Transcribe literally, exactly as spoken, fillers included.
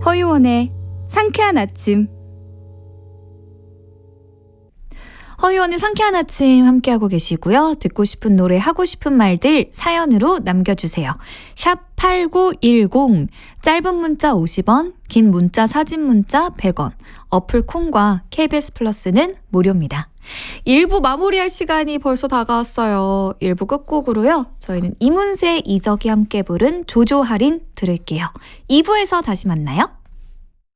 허유원의 상쾌한 아침. 허유원의 상쾌한 아침 함께하고 계시고요. 듣고 싶은 노래, 하고 싶은 말들 사연으로 남겨주세요. 샵 팔구일공, 짧은 문자 오십 원, 긴 문자 사진 문자 백 원, 어플 콩과 케이비에스 플러스는 무료입니다. 일 부 마무리할 시간이 벌써 다가왔어요. 일 부 끝곡으로요. 저희는 이문세, 이적이 함께 부른 조조할인 들을게요. 이 부에서 다시 만나요.